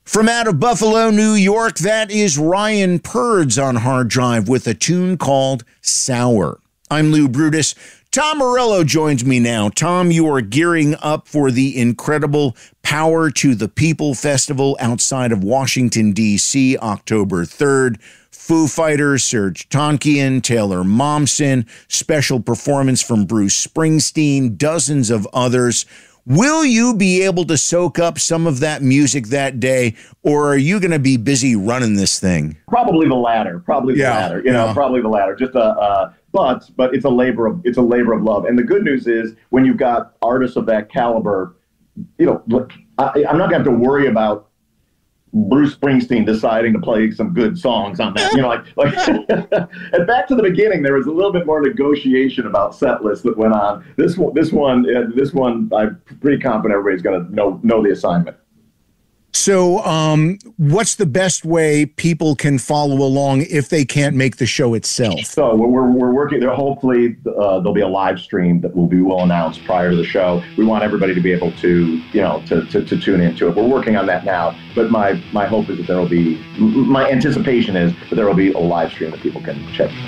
From out of Buffalo, New York, that is Ryan Purds on Hard Drive with a tune called Sour. I'm Lou Brutus. Tom Morello joins me now. Tom, you are gearing up for the incredible Power to the People Festival outside of Washington, D.C., October 3rd. Foo Fighters, Serj Tankian, Taylor Momsen, special performance from Bruce Springsteen, dozens of others. Will you be able to soak up some of that music that day, or are you going to be busy running this thing? Probably the latter. Probably the latter. Probably the latter. Just but it's a labor of love. And the good news is when you've got artists of that caliber, I'm not going to have to worry about Bruce Springsteen deciding to play some good songs on that. And back to the beginning, there was a little bit more negotiation about set lists that went on. This one, I'm pretty confident everybody's going to know the assignment. So what's the best way people can follow along if they can't make the show itself? So we're working there. Hopefully there'll be a live stream that we'll announce prior to the show. We want everybody to be able to tune into it. We're working on that now, but my hope is that my anticipation is that there will be a live stream that people can check